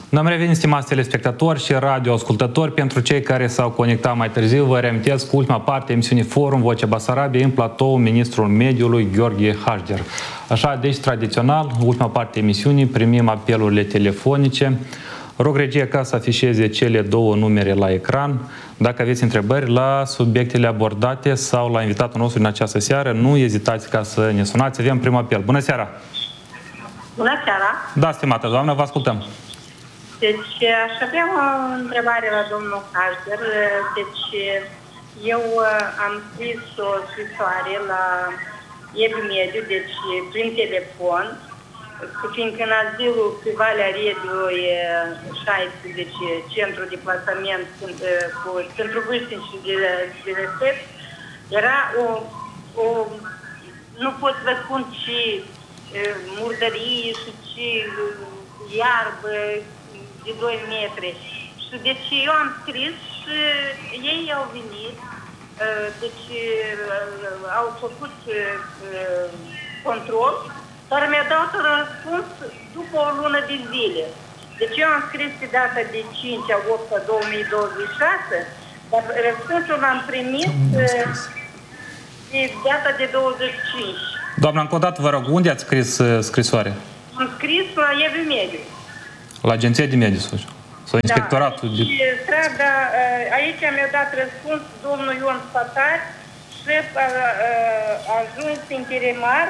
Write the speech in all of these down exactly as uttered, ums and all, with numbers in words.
Ne-am revenit, stimați telespectatori și radioascultători. Pentru cei care s-au conectat mai târziu, vă reamintesc ultima parte a emisiunii Forum Vocea Basarabiei în platou ministrul mediului Gheorghe Hașder. Așa, deci, tradițional, ultima parte a emisiunii, primim apelurile telefonice. Rog regia ca să afișeze cele două numere la ecran. Dacă aveți întrebări la subiectele abordate sau la invitatul nostru în această seară, nu ezitați ca să ne sunați. Avem primul apel. Bună seara! Bună seara! Da, stimată doamnă, vă ascultăm. Deci, aș avea o întrebare la domnul Hașder. Deci, eu am scris o scrisoare la Ebi Mediu, deci prin telefon, fiindcă în azilul pe Valea Rediului șaisprezece, centru de plasament cu, pentru vârstnici și de, de respect, era o, o, nu pot să vă spun ce murdărie și ce iarbă de doi metri. Și deci eu am scris și ei au venit, deci au făcut control, dar mi-a dat un răspuns după o lună de zile. Deci eu am scris pe data de cinci august două mii douăzeci și șase, dar răspunsul l-am primit pe data de douăzeci și cinci. Doamna, încă o dată, vă rog, unde ați scris scrisoare? Am scris la Ebi Mediu. La Agenția de Mediu sau Inspectoratul da. de... Și strada, aici mi-a dat răspuns domnul Ion Spatar, șef ajuns interimar,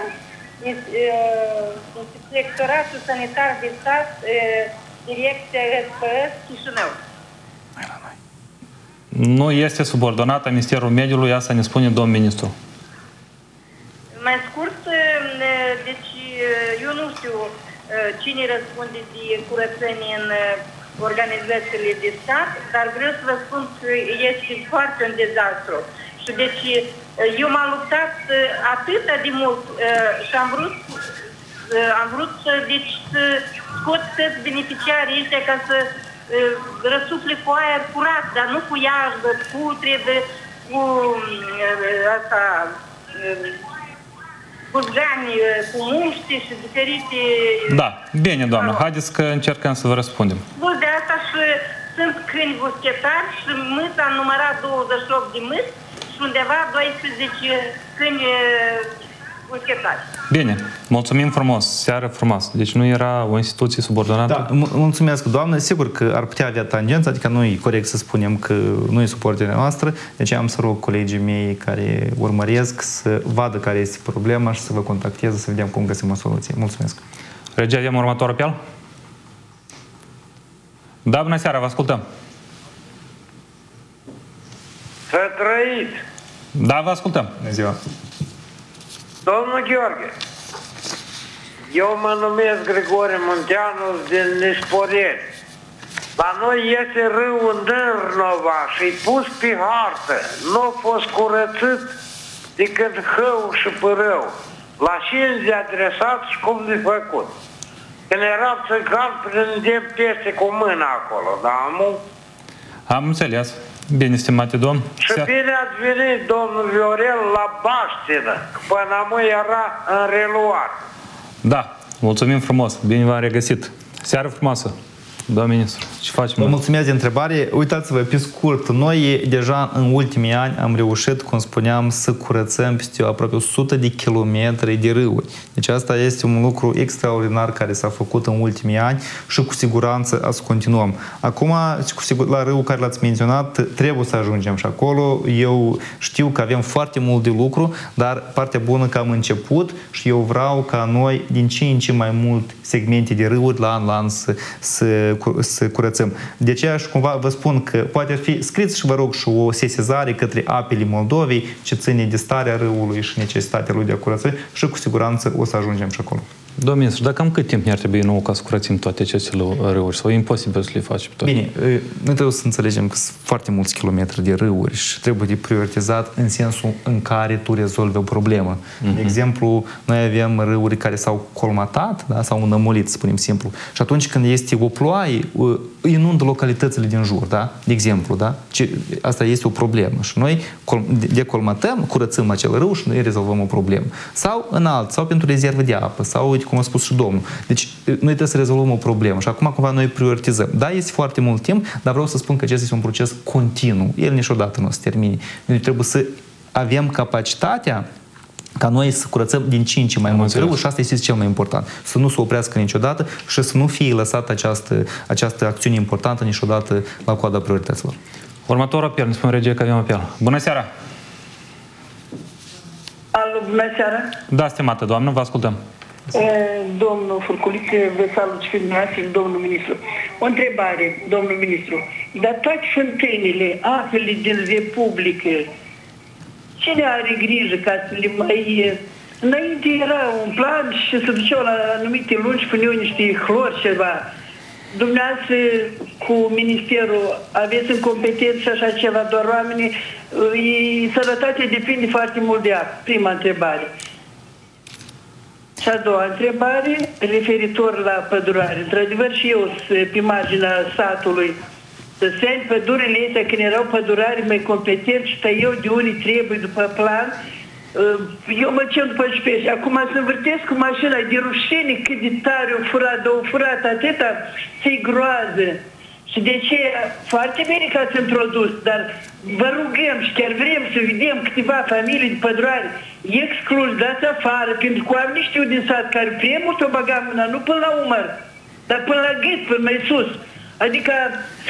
Inspectoratul Sanitar de Stat, Direcția S P S Chișinău. Nu este subordonată Ministerul Mediului, asta ne spune domnul ministru. Mai scurt, deci eu nu știu cine răspunde de curățenie în organizațiile de stat, dar vreau să vă spun că este foarte un dezastru. Și deci eu m-am luptat atât de mult și am vrut, am vrut să, deci, să scot toți beneficiarii ăștia ca să răsufle cu aer curat, dar nu cu iarbă, putrede, cu asta... Burgani, cu muște și diferite... Da, bine, doamnă, haideți că încercăm să vă răspundem. Bun, de asta și sunt câini buschetari și mâți, am numărat douăzeci și opt de mâți și undeva doisprezece câini buschetari. Bine, mulțumim frumos, seară frumoasă. Deci nu era o instituție subordonată? Da, mulțumesc, doamnă. Sigur că ar putea avea tangență, adică nu e corect să spunem că nu e suportarea noastră, deci am să rog colegii mei care urmăresc să vadă care este problema și să vă contacteze, să vedem cum găsim o soluție. Mulțumesc. Regia, avem următorul apel? Da, bună seara, vă ascultăm. Să trăiți! Da, vă ascultăm. Bună ziua! Domnul Gheorghe, eu mă numesc Grigore Munteanu din Nisporeni. La noi iese râul Nârnova și-i pus pe hartă. Nu a fost curățit decât hău și părău. La cine de adresat și cum de făcut. Când eram țăgan, prindem peste cu mâna acolo, da, amu? Am înțeles. Bine, stimate domn. Și bine ați venit, domnul Viorel, la Baștină, până mă era în reluat. Da, mulțumim frumos. Bine v-am regăsit. Seară frumoasă, domnul ministru. Ce facem? Vă mulțumesc de întrebare. Uitați-vă, pe scurt, noi deja în ultimii ani am reușit, cum spuneam, să curățăm peste aproape o sută de kilometri de râuri. Deci asta este un lucru extraordinar care s-a făcut în ultimii ani și cu siguranță să continuăm. Acum, la râul care l-ați menționat, trebuie să ajungem și acolo. Eu știu că avem foarte mult de lucru, dar partea bună că am început și eu vreau ca noi din ce în ce mai mult segmente de râuri la an la an să, să, să curățăm. De aceea și cumva vă spun că poate fi scris și vă rog și o sesizare către apele Moldovei ce ține de starea râului și necesitatea lui de a curăța și cu siguranță o să ajungem și acolo. Domnul ministru, dar cam cât timp ne-ar trebui nouă ca să curățim toate aceste râuri? Sau e imposibil să le facem toate? Bine, noi trebuie să înțelegem că sunt foarte mulți kilometri de râuri și trebuie de prioritizat în sensul în care tu rezolvi o problemă. Uh-huh. De exemplu, noi avem râuri care s-au colmatat, da, s-au înămulit, să spunem simplu. Și atunci când este o ploaie, ploaie uh, inundă localitățile din jur, da? De exemplu, da? Ce, asta este o problemă și noi decolmatăm, curățăm acel râu și noi rezolvăm o problemă. Sau în alt, sau pentru rezervă de apă, sau, uite, cum a spus și domnul. Deci, noi trebuie să rezolvăm o problemă și acum cumva noi prioritizăm. Da, este foarte mult timp, dar vreau să spun că acesta este un proces continuu. El niciodată nu o să termine. Noi trebuie să avem capacitatea ca noi să curățăm din ce în ce mai multe râuri și asta este cel mai important. Să nu se oprească niciodată și să nu fie lăsată această, această acțiune importantă niciodată la coada priorităților. Următorul apel, ne spune regia că avem apel. Bună seara! Alo, bună seara! Da, stimată doamnă, vă ascultăm. Domnul Furculiță, vă salut și dumneavoastră, domnul ministru. O întrebare, domnul ministru. Dar toate fântânile, apele din Republică, cine are grijă ca să le mai... Înainte era un plan și se duceau la anumite luni și puneau niște chlor ceva. Dumneavoastră, cu Ministerul, aveți în competență așa ceva, doar oamenii, sănătatea depinde foarte mult de apă. Prima întrebare. Și a doua întrebare, referitor la pădurare. Într-adevăr și eu sunt pe marginea satului Săseni, pădurile astea, când erau pădurari mai competenți, și eu de unii trebuie după plan, eu mă cer după șpeși. Acum să învârtesc cu mașina de rușine cât de tare o furat, două furat, atâta, ți-i groază. Și de ce foarte bine că ați introdus, dar vă rugăm și chiar vrem să vedem câteva familii de pădurari exclus, dați afară, pentru că am niște din sat care prea mult o băga mâna, nu până la umăr, dar până la gât, până mai sus. Adică